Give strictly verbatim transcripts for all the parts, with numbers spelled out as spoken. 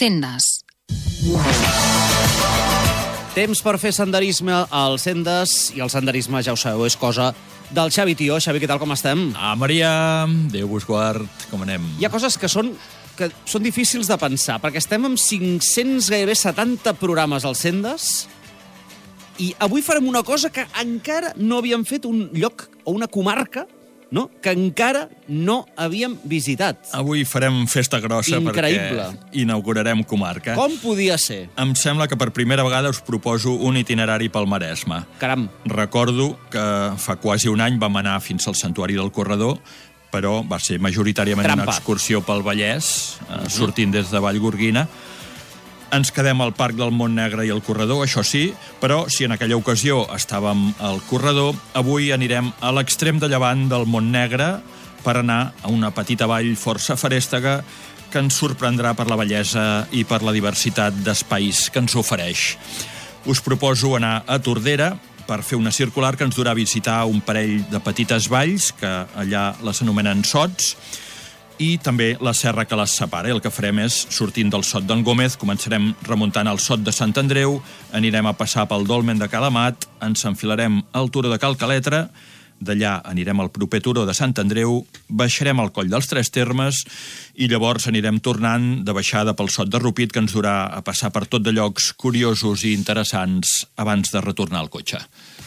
Sendes. Temps per fer senderisme als Sendes, i el senderisme, ja ho sabeu, és cosa del Xavi Tió. Xavi, què tal, com estem? Ah, Maria, Déu vos guard, com anem? Hi ha coses que són, que són difícils de pensar, perquè estem amb cinc-cents, gairebé setanta programes als Sendes, i avui farem una cosa que encara no havíem fet, un lloc o una comarca, no?, que encara no havíem visitat. Avui farem festa grossa. Increïble. Perquè inaugurarem comarca. Com podia ser? Em sembla que per primera vegada us proposo un itinerari pel Maresme. Caram. Recordo que fa quasi un any vam anar fins al Santuari del Corredor, però va ser majoritàriament Trampa. Una excursió pel Vallès, eh, sortint des de Vallgorguina. Ens quedem al Parc del Montnegre i el Corredor, això sí, però si en aquella ocasió estàvem al Corredor, avui anirem a l'extrem de llevant del Montnegre per anar a una petita vall força ferèstega que ens sorprendrà per la bellesa i per la diversitat d'espais que ens ofereix. Us proposo anar a Tordera per fer una circular que ens durà a visitar un parell de petites valls, que allà les anomenen sots, i també la serra que les separa. El que farem és, sortint del Sot d'en Gómez, començarem remuntant al Sot de Sant Andreu, anirem a passar pel Dolmen de Calamat, ens enfilarem al Turó de Cal Caletre, d'allà anirem al proper Turó de Sant Andreu, baixarem al Coll dels Tres Termes i llavors anirem tornant de baixada pel Sot de Rupit, que ens durà a passar per tot de llocs curiosos i interessants abans de retornar al cotxe.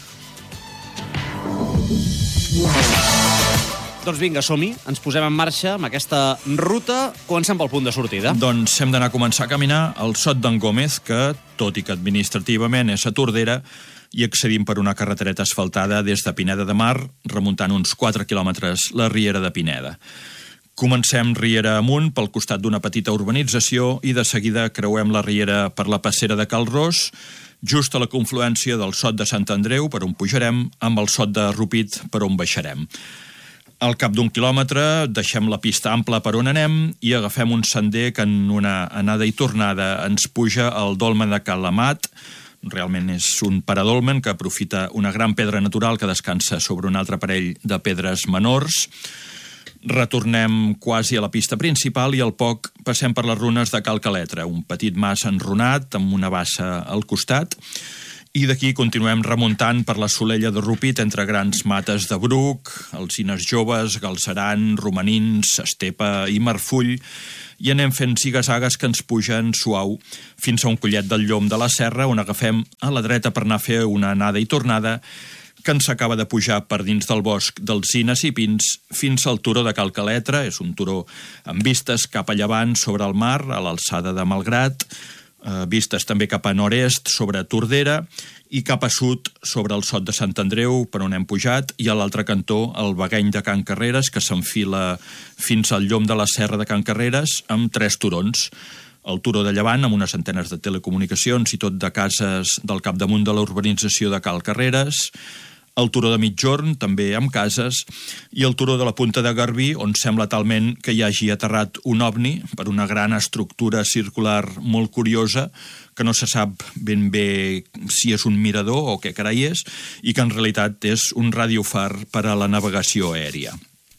Doncs vinga, som-hi, ens posem en marxa amb aquesta ruta. Comencem pel punt de sortida. Doncs hem d'anar a començar a caminar al Sot d'en Gómez, que, tot i que administrativament és a Tordera, i accedim per una carretereta asfaltada des de Pineda de Mar, remuntant uns quatre quilòmetres la Riera de Pineda. Comencem Riera amunt pel costat d'una petita urbanització i de seguida creuem la Riera per la passera de Cal Ros, just a la confluència del Sot de Sant Andreu, per on pujarem, amb el Sot de Rupit, per on baixarem. Al cap d'un quilòmetre deixem la pista ampla per on anem i agafem un sender que en una anada i tornada ens puja al Dolmen de Calamat. Realment és un paradolmen que aprofita una gran pedra natural que descansa sobre un altre parell de pedres menors. Retornem quasi a la pista principal i al poc passem per les runes de Cal Caletre, un petit mas enrunat amb una bassa al costat. I d'aquí continuem remuntant per la Solella de Rupit entre grans mates de bruc, alzines joves, galceran, romanins, estepa i marfull, i anem fent zigazagues que ens pugen suau fins a un collet del Llom de la Serra, on agafem a la dreta per anar a fer una anada i tornada que ens acaba de pujar per dins del bosc d'alzines i pins fins al turó de Cal Caletre. És un turó amb vistes cap a llevant sobre el mar, a l'alçada de Malgrat, vistes també cap a nord-est sobre Tordera i cap a sud sobre el Sot de Sant Andreu, per on hem pujat, i a l'altre cantó el Bagany de Can Carreres, que s'enfila fins al Llom de la Serra de Can Carreres, amb tres turons. El turó de llevant, amb unes antenes de telecomunicacions i tot de cases del capdamunt de la urbanització de Cal Carreres, el turó de Migjorn, també amb cases, i el turó de la Punta de Garbí, on sembla talment que hi hagi aterrat un ovni per una gran estructura circular molt curiosa, que no se sap ben bé si és un mirador o què carai és, i que en realitat és un radiofar per a la navegació aèria.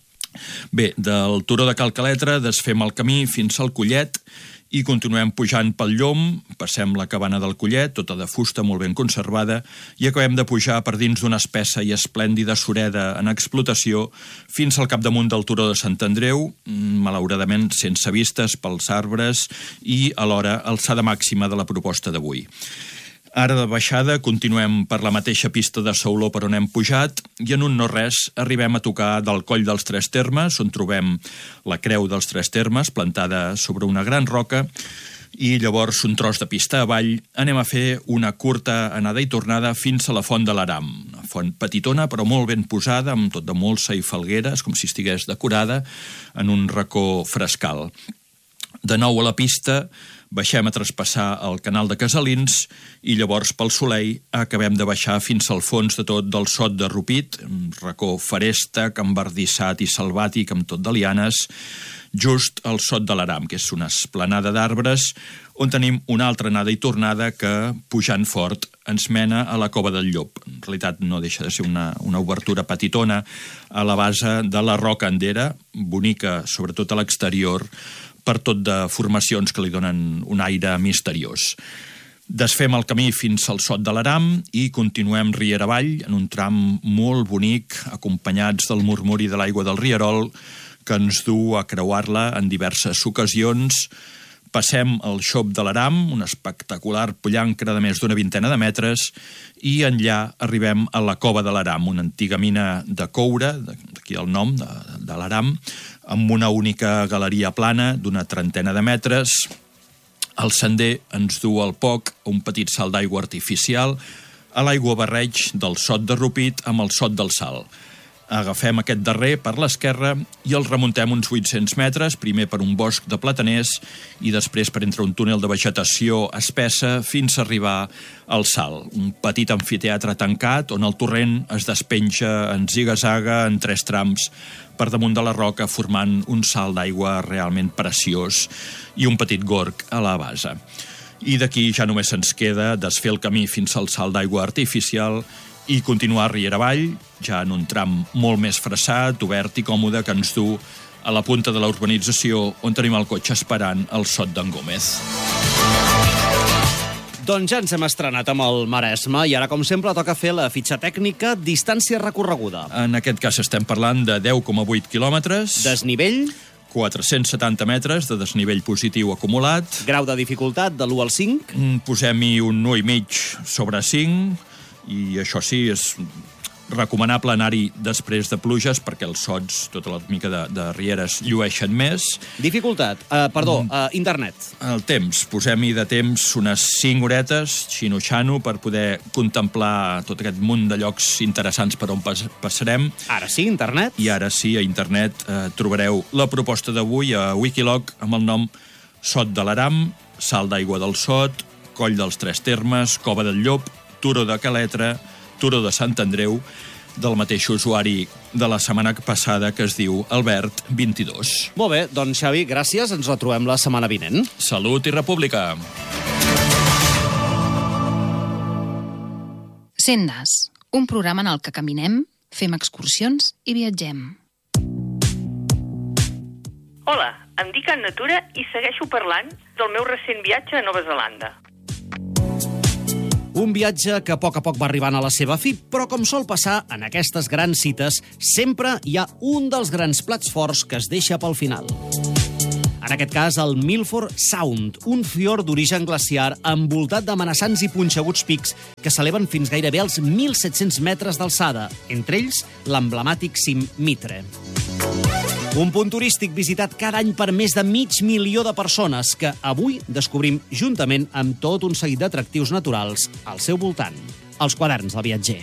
Bé, del turó de Cal Caletre desfem el camí fins al Collet i continuem pujant pel Llom, passem la cabana del Collet, tota de fusta, molt ben conservada, i acabem de pujar per dins d'una espessa i esplèndida sureda en explotació fins al capdamunt del turó de Sant Andreu, malauradament sense vistes pels arbres i, alhora, alçada màxima de la proposta d'avui. Ara de baixada continuem per la mateixa pista de sauló per on hem pujat i en un no-res arribem a tocar del Coll dels Tres Termes, on trobem la Creu dels Tres Termes plantada sobre una gran roca, i llavors un tros de pista avall anem a fer una curta anada i tornada fins a la Font de l'Aram, una font petitona però molt ben posada, amb tot de molsa i falgueres, com si estigués decorada en un racó frescal. De nou a la pista baixem a traspassar el canal de Casalins i llavors pel Soleil acabem de baixar fins al fons de tot del Sot de Rupit, un racó ferèstec, embardissat i salvàtic amb tot de lianes, just al Sot de l'Aram, que és una esplanada d'arbres on tenim una altra anada i tornada que, pujant fort, ens mena a la Cova del Llop. En realitat no deixa de ser una, una obertura petitona a la base de la Roca Endera, bonica sobretot a l'exterior, per tot de formacions que li donen un aire misteriós. Desfem el camí fins al Sot de l'Aram i continuem riera avall en un tram molt bonic, acompanyats del murmuri de l'aigua del rierol, que ens du a creuar-la en diverses ocasions. Passem el Xop de l'Aram, un espectacular pollancre de més d'una vintena de metres, i enllà arribem a la Cova de l'Aram, una antiga mina de coure, d'aquí el nom, de, de l'Aram, amb una única galeria plana d'una trentena de metres. El sender ens du al poc a un petit salt d'aigua artificial, a l'aigua barreig del Sot de Rupit amb el Sot del Sal. Agafem aquest darrer per l'esquerra i el remuntem uns vuit-cents metres, primer per un bosc de plataners i després per entre un túnel de vegetació espessa fins a arribar al Sal, un petit amfiteatre tancat on el torrent es despenja en ziga-zaga en tres trams per damunt de la roca, formant un salt d'aigua realment preciós i un petit gorg a la base. I d'aquí ja només ens queda desfer el camí fins al salt d'aigua artificial i continuar riera avall, ja en un tram molt més fressat, obert i còmode, que ens du a la punta de la urbanització on tenim el cotxe esperant el Sot d'en Gómez. Doncs ja ens hem estrenat amb el Maresme i ara, com sempre, toca fer la fitxa tècnica distància recorreguda. En aquest cas estem parlant de deu coma vuit quilòmetres. Desnivell. quatre-cents setanta metres de desnivell positiu acumulat. Grau de dificultat de l'u al cinc. Posem-hi un u i mig sobre cinc, i això sí, és recomanable anar-hi després de pluges perquè els sots, tota la mica de, de rieres, llueixen més. Dificultat, uh, perdó, mm. uh, internet. El temps, posem-hi de temps unes cinc horetes, xino-xano, per poder contemplar tot aquest munt de llocs interessants per on pas passarem. Ara sí, internet. I ara sí, a internet eh, trobareu la proposta d'avui a Wikiloc amb el nom Sot de l'Aram, Salt d'aigua del Sot, Coll dels Tres Termes, Cova del Llop, Turó de Caletra, Turó de Sant Andreu, del mateix usuari de la setmana passada, que es diu Albert vint-i-dos. Molt bé, doncs Xavi, gràcies, ens retrobem la setmana vinent. Salut i república! Sendes, un programa en el que caminem, fem excursions i viatgem. Hola, em dic Anna Tura i segueixo parlant del meu recent viatge a Nova Zelanda. Un viatge que a poc a poc va arribant a la seva fi, però com sol passar en aquestes grans cites, sempre hi ha un dels grans plats forts que es deixa pel final. En aquest cas, el Milford Sound, un fiord d'origen glaciar envoltat d'amenaçants i punxeguts pics que s'eleven fins gairebé als mil set-cents metres d'alçada, entre ells l'emblemàtic cim Mitre. Un punt turístic visitat cada any per més de mig milió de persones que avui descobrim juntament amb tot un seguit d'atractius naturals al seu voltant. Els quaderns del viatger.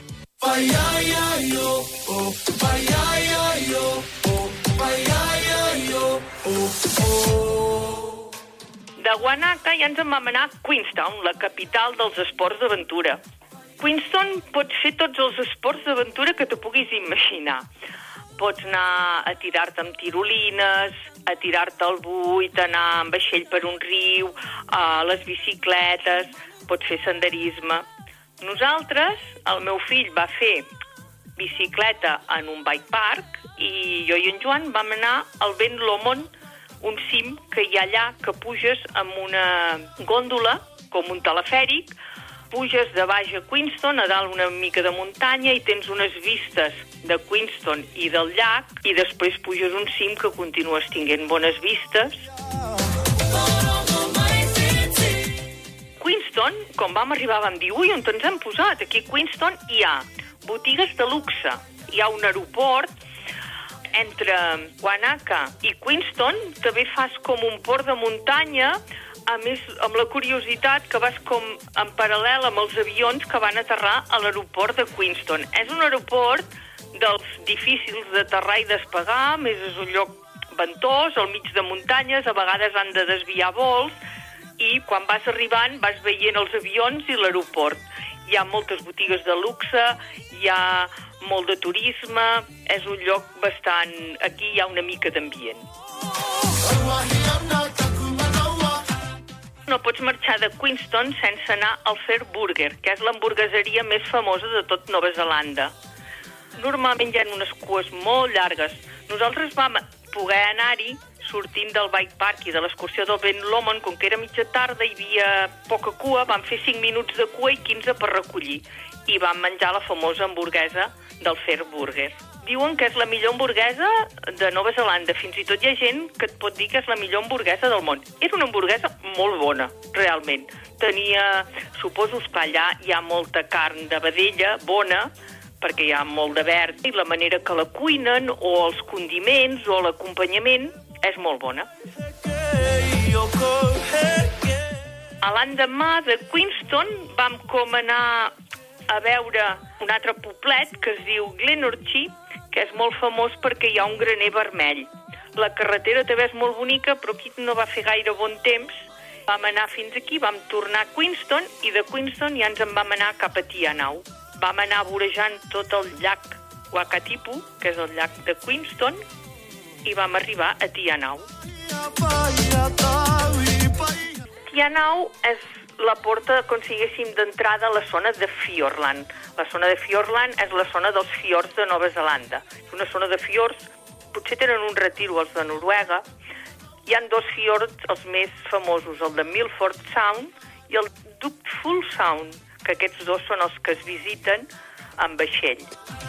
De Wanaka ja ens en vam anar a Queenstown, la capital dels esports d'aventura. Queenstown pot fer tots els esports d'aventura que te puguis imaginar. Pots anar a tirar-te amb tirolines, a tirar-te al buit, anar amb vaixell per un riu, a les bicicletes, pots fer senderisme. Nosaltres, el meu fill va fer bicicleta en un bike park i jo i en Joan vam anar al Ben Lomond, un cim que hi ha allà que puges amb una gòndola, com un telefèric, puges de baix a Queenstown, a dalt una mica de muntanya i tens unes vistes de Queenstown i del llac i després puges un cim que continues tinguent bones vistes. Queenstown, com vam arribar, vam dir, ui, on ens hem posat? Aquí a Queenstown hi ha botigues de luxe, hi ha un aeroport. Entre Wanaka i Queenstown també fas com un port de muntanya, a més, amb la curiositat que vas com en paral·lel amb els avions que van aterrar a l'aeroport de Queenstown. És un aeroport dels difícils d'aterrar i despegar, més és un lloc ventós, al mig de muntanyes, a vegades han de desviar vols, i quan vas arribant vas veient els avions i l'aeroport. Hi ha moltes botigues de luxe, hi ha molt de turisme, és un lloc bastant... Aquí hi ha una mica d'ambient. No pots marxar de Queenstown sense anar al Fair Burger, que és l'hamburgueseria més famosa de tot Nova Zelanda. Normalment hi ha unes cues molt llargues. Nosaltres vam poder anar-hi sortint del bike park i de l'excursió del Ben Lomond, com que era mitja tarda, hi havia poca cua, vam fer cinc minuts de cua i quinze per recollir. I vam menjar la famosa hamburguesa del Fair Burger. Diuen que és la millor hamburguesa de Nova Zelanda. Fins i tot hi ha gent que et pot dir que és la millor hamburguesa del món. Era una hamburguesa molt bona, realment. Tenia, suposo que allà hi ha molta carn de vedella bona, perquè hi ha molt de verd, i la manera que la cuinen, o els condiments, o l'acompanyament, és molt bona. A l'endemà de Queenstown vam com anar a veure un altre poblet que es diu Glenorchy, que és molt famós perquè hi ha un graner vermell. La carretera també és molt bonica, però aquí no va fer gaire bon temps. Vam anar fins aquí, vam tornar a Queenstown, i de Queenstown ja ens en vam anar cap a Tianau. Vam anar vorejant tot el llac Wakatipu, que és el llac de Queenstown, i vam arribar a Tianau. Tianau és la porta, com si diguéssim, d'entrada a la zona de Fiordland. La zona de Fiordland és la zona dels fiords de Nova Zelanda. És una zona de fiords, potser tenen un retiro els de Noruega. Hi ha dos fiords, els més famosos, el de Milford Sound i el Duckful Sound, que aquests dos són els que es visiten en vaixell.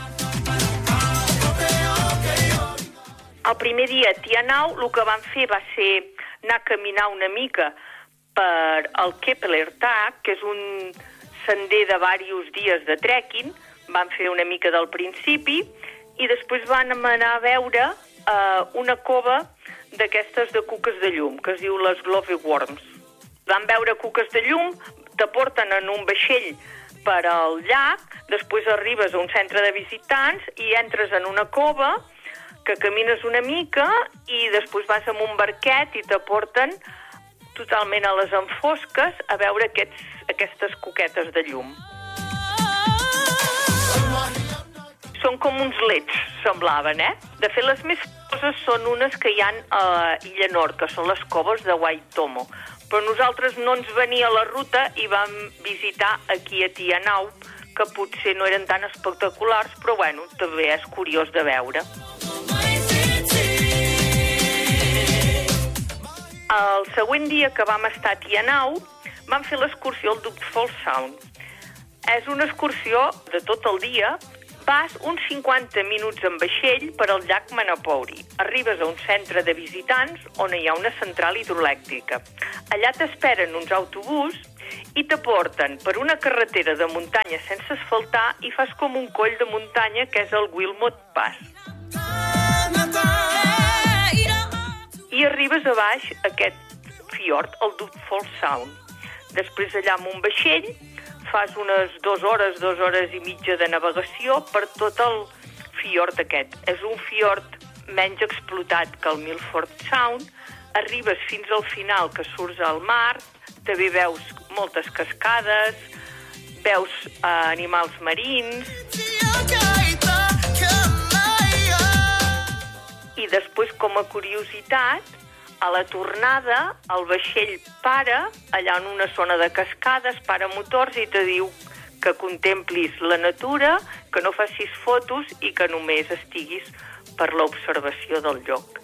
El primer dia a Tianau el que vam fer va ser anar a caminar una mica per el Kepler Tag, que és un sender de diversos dies de trekking. Vam fer una mica del principi i després vam anar a veure uh, una cova d'aquestes de cuques de llum, que es diu les Gloveworms. Vam veure cuques de llum, te porten en un vaixell per al llac, després arribes a un centre de visitants i entres en una cova, que camines una mica i després vas amb un barquet i te porten totalment a les enfosques a veure aquests, aquestes coquetes de llum. Són com uns leds, semblaven, eh? De fet, les més famoses són unes que hi ha a Illa Nord, que són les coves de Waitomo. Però nosaltres no ens venia la ruta i vam visitar aquí a Tianau, que potser no eren tan espectaculars, però bueno, també és curiós de veure. El següent dia que vam estar a Tianau, vam fer l'excursió al Duckful Sound. És una excursió de tot el dia. Vas uns cinquanta minuts en vaixell per al llac Manapouri. Arribes a un centre de visitants on hi ha una central hidroelèctrica. Allà t'esperen uns autobús i te porten per una carretera de muntanya sense asfaltar i fas com un coll de muntanya que és el Wilmot Pass. I arribes a baix aquest fiord, el Duckful Sound. Després allà amb un vaixell fas unes dues hores, dues hores i mitja de navegació per tot el fiord aquest. És un fiord menys explotat que el Milford Sound. Arribes fins al final que surts al mar, també veus moltes cascades, veus eh, animals marins. I després, com a curiositat, a la tornada, el vaixell para, allà en una zona de cascades, para motors i te diu que contemplis la natura, que no facis fotos i que només estiguis per l'observació del lloc.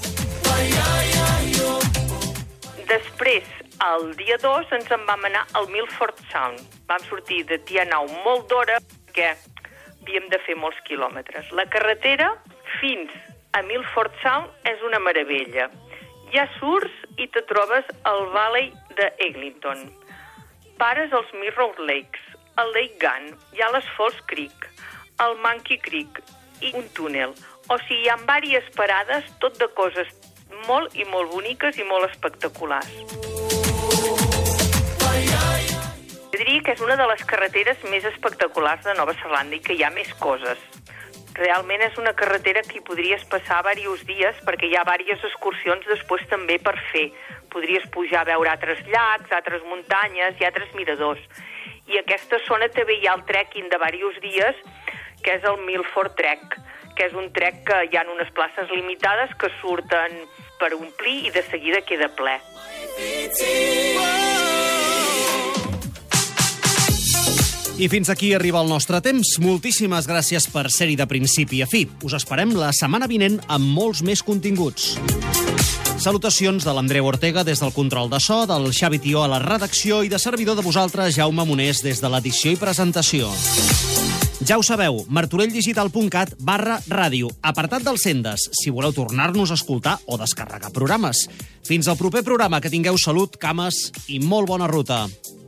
Després, el dia dos, ens en vam anar al Milford Sound. Vam sortir de Tianau molt d'hora perquè havíem de fer molts quilòmetres. La carretera fins a Milford Sound és una meravella. Ja surts i te trobes al Valley de Eglinton. Pares als Mirror Lakes, al Lake Gunn, hi ha les Falls Creek, el Monkey Creek i un túnel. O sigui, hi ha diverses parades, tot de coses molt i molt boniques i molt espectaculars. Jo diria que és una de les carreteres més espectaculars de Nova Zelanda i que hi ha més coses. Realment és una carretera que hi podries passar diversos dies perquè hi ha diverses excursions després també per fer. Podries pujar a veure altres llacs, altres muntanyes i altres miradors. I aquesta zona també hi ha el trekking de diversos dies, que és el Milford Trek, que és un trek que hi ha unes places limitades que surten per omplir i de seguida queda ple. I fins aquí arriba el nostre temps. Moltíssimes gràcies per ser-hi de principi a fi. Us esperem la setmana vinent amb molts més continguts. Salutacions de l'Andreu Ortega des del control de so, del Xavi Tió a la redacció i de servidor de vosaltres, Jaume Monés, des de l'edició i presentació. Ja ho sabeu, martorelldigital.cat barra ràdio, apartat dels Sendes, si voleu tornar-nos a escoltar o descarregar programes. Fins al proper programa, que tingueu salut, cames i molt bona ruta.